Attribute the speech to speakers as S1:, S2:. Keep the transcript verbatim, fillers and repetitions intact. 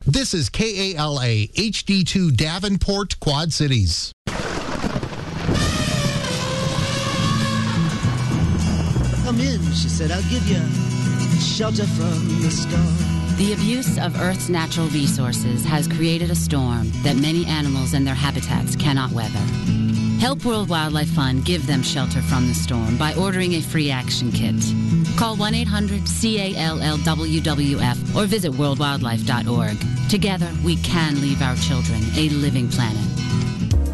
S1: This is K A L A H D two Davenport, Quad Cities.
S2: Come in, she said, I'll give you shelter from the storm.
S3: The abuse of Earth's natural resources has created a storm that many animals and their habitats cannot weather. Help World Wildlife Fund give them shelter from the storm by ordering a free action kit. Call one eight hundred C A L L W W F or visit world wildlife dot org. Together, we can leave our children a living planet.